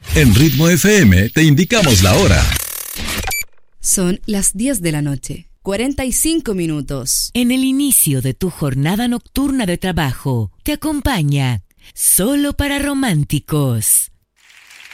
En Ritmo FM te indicamos la hora. Son las 10 de la noche, 45 minutos. En el inicio de tu jornada nocturna de trabajo, te acompaña Solo para Románticos.